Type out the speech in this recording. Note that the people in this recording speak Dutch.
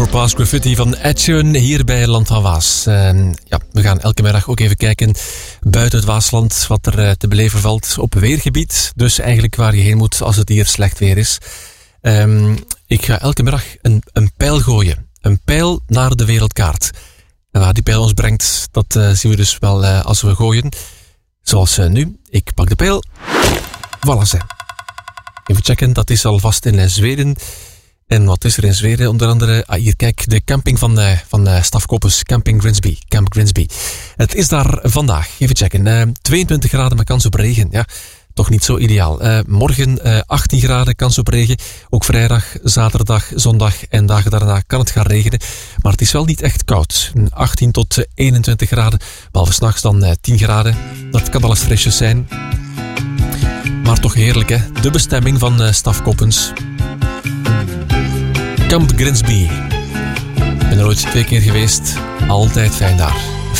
Overpass Graffiti van Ed Sheeran hier bij Land van Waas. We gaan elke middag ook even kijken buiten het Waasland wat er te beleven valt op weergebied. Dus eigenlijk waar je heen moet als het hier slecht weer is. Ik ga elke middag een pijl gooien. Een pijl naar de wereldkaart. En waar die pijl ons brengt, dat zien we dus wel als we gooien. Zoals nu. Ik pak de pijl. Voilà ze. Even checken, dat is alvast in Zweden. En wat is er in Zweden? Onder andere, hier kijk, de camping van Stafkoppes, Camping Grimsby. Camp Grimsby. Het is daar vandaag, even checken, 22 graden met kans op regen. Ja, toch niet zo ideaal. Morgen 18 graden, kans op regen. Ook vrijdag, zaterdag, zondag en dagen daarna kan het gaan regenen. Maar het is wel niet echt koud. 18 tot 21 graden, behalve 's nachts dan 10 graden. Dat kan wel eens frisjes zijn. Maar toch heerlijk, hè? De bestemming van Stafkoppens. Camp Grimsby. Ik ben er ooit 2 keer geweest. Altijd fijn daar.